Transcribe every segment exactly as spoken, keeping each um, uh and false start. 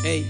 Hey,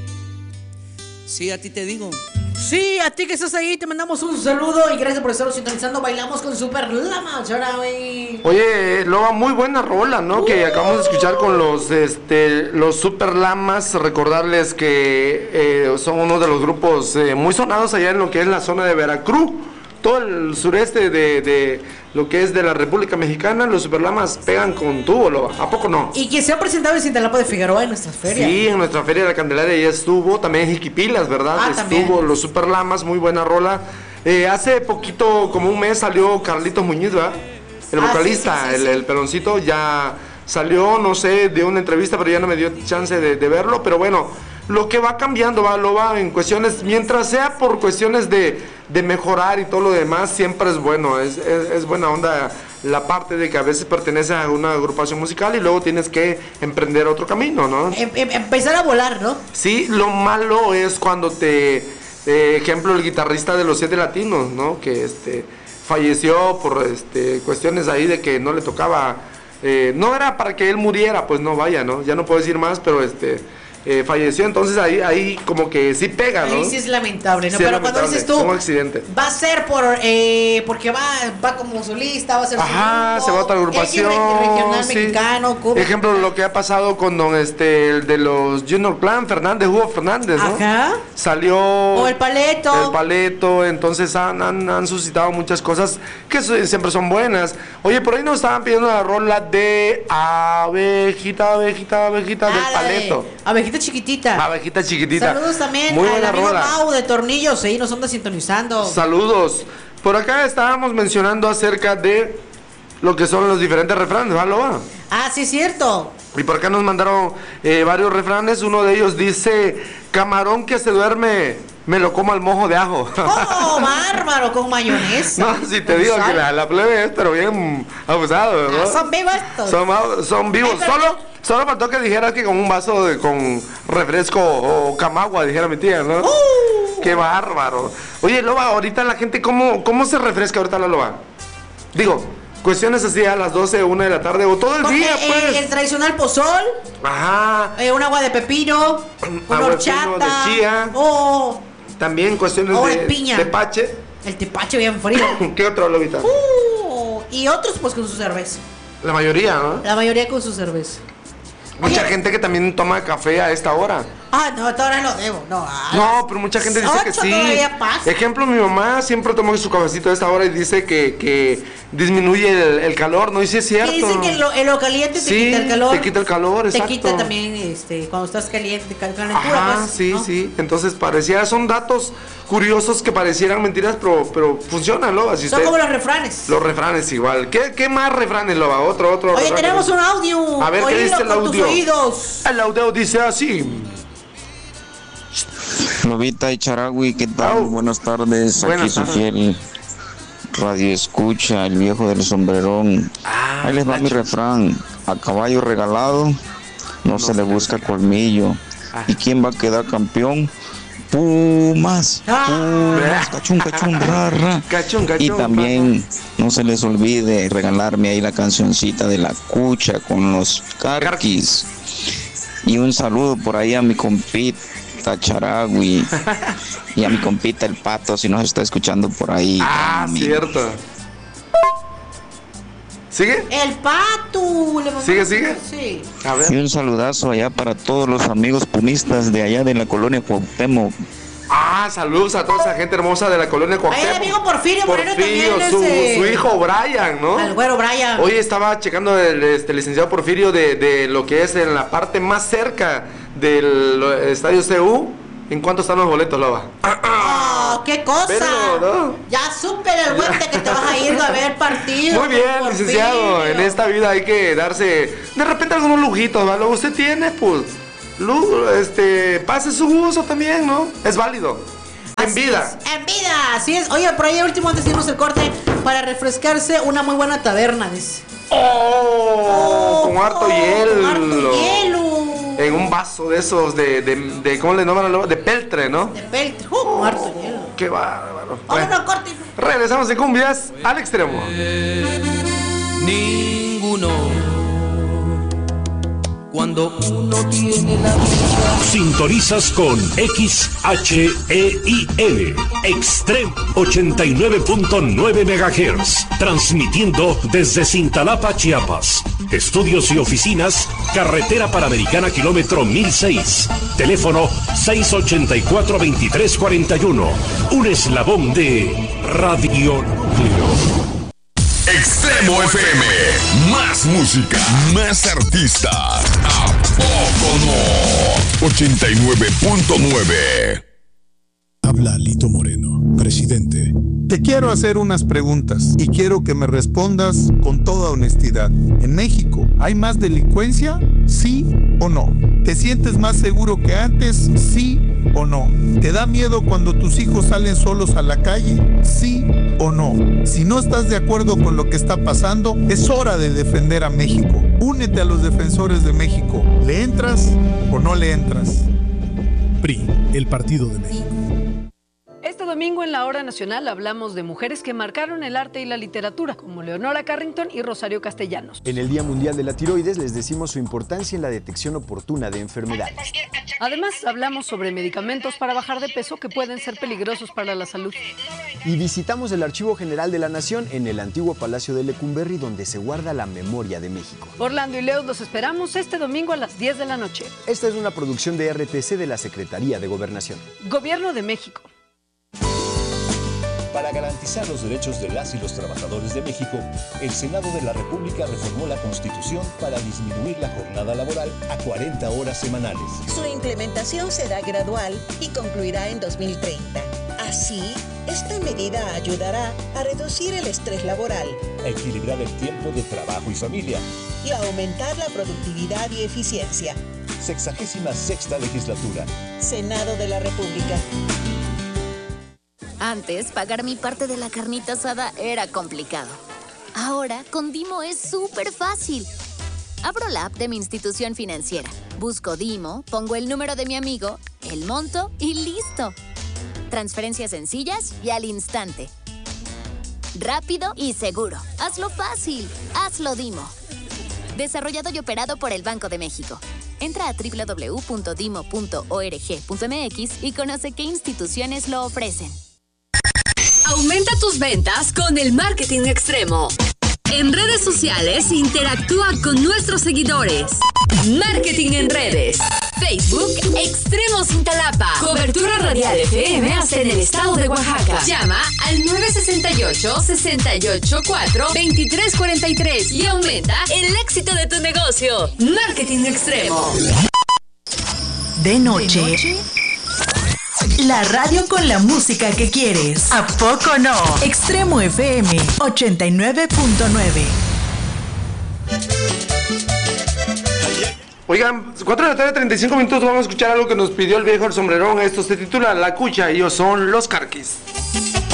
sí, a ti te digo. Sí, a ti que estás ahí, te mandamos un saludo y gracias por estar sintonizando. Bailamos con Super Lama, Charawi. Oye, Loba, muy buena rola, ¿no? Uh. Que acabamos de escuchar con los este los Super Lamas. Recordarles que eh, son uno de los grupos eh, muy sonados allá en lo que es la zona de Veracruz. Todo el sureste de, de lo que es de la República Mexicana, los Superlamas pegan con tubo, Loba. ¿A poco no? Y que se ha presentado en Cintalapa de Figueroa en nuestra feria. Sí, en nuestra feria de la Candelaria ya estuvo. También en Jiquipilas, ¿verdad? Ah, estuvo también. Los Superlamas, muy buena rola. Eh, hace poquito, como un mes, salió Carlitos Muñiz, ¿verdad? El vocalista, ah, sí, sí, sí, el, sí. el peloncito, ya salió, no sé, de una entrevista, pero ya no me dio chance de, de verlo. Pero bueno, lo que va cambiando, va, lo va en cuestiones, mientras sea por cuestiones de, de mejorar y todo lo demás, siempre es bueno, es, es, es buena onda la parte de que a veces perteneces a una agrupación musical y luego tienes que emprender otro camino, ¿no? Em, em, empezar a volar, ¿no? Sí, lo malo es cuando te, eh, ejemplo, el guitarrista de los Siete Latinos, ¿no? Que este falleció por este cuestiones ahí de que no le tocaba, eh, no era para que él muriera, pues no vaya, ¿no? Ya no puedo decir más, pero este eh, falleció, entonces ahí ahí como que sí pega, ¿no? Ahí sí es lamentable, ¿no? Sí, Pero es cuando lamentable, dices tú, fue un accidente. va a ser por, eh, porque va, va como solista, va a ser Ajá, su se va a otra agrupación. X regional sí. mexicano, Cuba. Ejemplo, lo que ha pasado con don este, el de los Junior Clan, Fernández, Hugo Fernández, ¿no? Ajá. Salió. O el Paleto. El Paleto, entonces han, han, han suscitado muchas cosas que su- siempre son buenas. Oye, por ahí nos estaban pidiendo la rola de Abejita, Abejita, Abejita, del Ah, la de Paleto. Abejita chiquitita. Abejita chiquitita. Saludos también Muy al buena amigo rola. Mau de Tornillos, ahí nos anda sintonizando. Saludos. Por acá estábamos mencionando acerca de lo que son los diferentes refranes, ¿va, Loba? Ah, sí, es cierto. Y por acá nos mandaron eh, varios refranes. Uno de ellos dice: camarón que se duerme, me lo como al mojo de ajo. ¡Oh, bárbaro! Con mayonesa. No, si te Con digo sal. que la, la plebe es, pero bien abusado, ¿no? Ah, son vivos estos. Son, ma- son vivos. Ay, pero Solo, solo faltó que dijeras que con un vaso de, con refresco o camagua, dijera mi tía, ¿no? Uh. Qué bárbaro. Oye, Loba, ahorita la gente, ¿cómo, cómo se refresca ahorita la Loba? Digo, cuestiones así a las doce, una de la tarde o todo el Porque, día, eh, pues. el tradicional pozol, Ajá. eh, un agua de pepino, una Agua de pepino, horchata. de chía. Oh, También cuestiones O de de piña. tepache. el tepache bien frío. ¿Qué otro, Lobita? Uh, y otros pues con su cerveza. La mayoría, ¿no? La mayoría con su cerveza. Mucha Oye. gente que también toma café a esta hora. Ah, no, ahora lo debo. No, ah, No, pero mucha gente dice que ocho sí. todavía pasa. Ejemplo, mi mamá siempre toma su cafecito a esta hora y dice que, que disminuye el, el calor, ¿no? Y sí es cierto. Que dicen que lo, en lo caliente te Sí, quita el calor. te quita el calor, Te exacto. quita también, este, cuando estás caliente, cal- calentura, Ajá, pues, sí, ¿no? sí. Entonces pareciera, son datos curiosos que parecieran mentiras, pero, pero funcionan, Loba. Si Son usted- como los refranes. Los refranes igual. ¿Qué, qué más refranes, Loba? Otro, otro. Oye, refrán. tenemos un audio. A ver, ¿qué Oílo dice el con tus audio? oídos. El audio dice así. Lobita y Charagui, ¿qué tal? Au. Buenas tardes, Buenas aquí su tardes. fiel radio escucha, el viejo del sombrerón. Ah, Ahí les va mi Nacho. refrán: a caballo regalado no, se le busca colmillo. Ah. ¿Y quién va a quedar campeón? Pumas, Ah. Pumas, cachún, cachún, ra, ra. Cachón, cachón. Y también no se les olvide regalarme ahí la cancioncita de la cucha con los carquis. Y un saludo por ahí a mi compita Charagui y a mi compita el Pato, si nos está escuchando por ahí. Ah, amigos. cierto. ¿Sigue? El pato. le mandamos- ¿Sigue, sigue? Sí. A ver. Y un saludazo allá para todos los amigos pumistas de allá de la colonia Cuauhtémoc. Ah, saludos a toda esa gente hermosa de la colonia Ahí Cuauhtémoc. el amigo Porfirio Moreno Porfirio, también. su, ese- su hijo Brian, ¿no? Al güero Brian. Hoy estaba checando el este, licenciado Porfirio de, de lo que es en la parte más cerca del estadio C U. ¿En cuánto están los boletos, Loba? Oh, qué cosa. Pero, ¿no? Ya supe el güente que te vas a ir a ver partido. Muy bien, Porfirio. licenciado. En esta vida hay que darse de repente algunos lujitos, ¿vale? Lo que usted tiene, pues, lu- este, pase su uso también, ¿no? Es válido. En Así vida. es, en vida, así es. Oye, por ahí último antes de irnos el corte, para refrescarse, una muy buena taberna, dice. Oh, con harto oh, hielo. Con harto hielo. En un vaso de esos de, de, de ¿cómo le nombran? De peltre, ¿no? De peltre, uh, con harto hielo. Qué bárbaro. Vámonos Bueno, al corte. regresamos en cumbias al extremo. Ninguno Cuando uno tiene la vida. Sintonizas con X H E I L, Extreme ochenta y nueve punto nueve megahertz, transmitiendo desde Cintalapa, Chiapas. Estudios y oficinas, Carretera Panamericana, kilómetro mil seis. Teléfono seis ochenta y cuatro, veintitrés cuarenta y uno. Un eslabón de Radio Núcleo. Extremo F M, más música, más artistas. ¿A poco no? ochenta y nueve punto nueve. Habla Lito Moreno, presidente. Te quiero hacer unas preguntas y quiero que me respondas con toda honestidad. ¿En México hay más delincuencia? ¿Sí o no? ¿Te sientes más seguro que antes? ¿Sí o no? ¿Te da miedo cuando tus hijos salen solos a la calle? ¿Sí o no? Si no estás de acuerdo con lo que está pasando, es hora de defender a México. Únete a los defensores de México. ¿Le entras o no le entras? P R I, el Partido de México. Este domingo en la Hora Nacional hablamos de mujeres que marcaron el arte y la literatura, como Leonora Carrington y Rosario Castellanos. En el Día Mundial de la Tiroides les decimos su importancia en la detección oportuna de enfermedades. Además, hablamos sobre medicamentos para bajar de peso que pueden ser peligrosos para la salud. Y visitamos el Archivo General de la Nación en el antiguo Palacio de Lecumberri, donde se guarda la memoria de México. Orlando y Leo los esperamos este domingo a las diez de la noche. Esta es una producción de R T C de la Secretaría de Gobernación. Gobierno de México. Para garantizar los derechos de las y los trabajadores de México, el Senado de la República reformó la Constitución para disminuir la jornada laboral a cuarenta horas semanales. Su implementación será gradual y concluirá en dos mil treinta. Así, esta medida ayudará a reducir el estrés laboral, a equilibrar el tiempo de trabajo y familia y a aumentar la productividad y eficiencia. Sexagésima sexta legislatura. Senado de la República. Antes, pagar mi parte de la carnita asada era complicado. Ahora, con Dimo es súper fácil. Abro la app de mi institución financiera, busco Dimo, pongo el número de mi amigo, el monto y listo. Transferencias sencillas y al instante. Rápido y seguro. Hazlo fácil. Hazlo Dimo. Desarrollado y operado por el Banco de México. Entra a doble u doble u doble u punto dimo punto org punto m x y conoce qué instituciones lo ofrecen. Aumenta tus ventas con el marketing extremo. En redes sociales, interactúa con nuestros seguidores. Marketing en redes. Facebook, Extremo Cintalapa. Cobertura radial F M hasta en el estado de Oaxaca. Llama al nueve seis ocho, seis ocho cuatro, dos tres cuatro tres y aumenta el éxito de tu negocio. Marketing extremo. De noche. ¿De noche? La radio con la música que quieres. ¿A poco no? Extremo F M ochenta y nueve punto nueve. Oigan, cuatro de la tarde, treinta y cinco minutos, vamos a escuchar algo que nos pidió el viejo el sombrerón. Esto se titula La Cucha y ellos son los Carquis.